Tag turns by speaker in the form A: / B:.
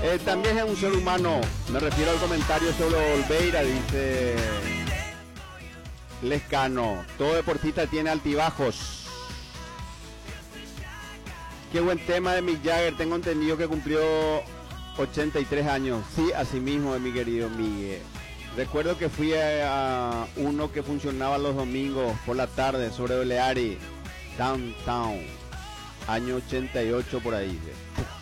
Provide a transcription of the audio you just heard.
A: También es un ser humano. Me refiero al comentario sobre Olveira, dice Lescano. Todo deportista tiene altibajos. Qué buen tema de Mick Jagger. Tengo entendido que cumplió 83 años. Sí, así mismo, mi querido Miguel. Recuerdo que fui a uno que funcionaba los domingos por la tarde sobre Baleari, Downtown, año 88 por ahí.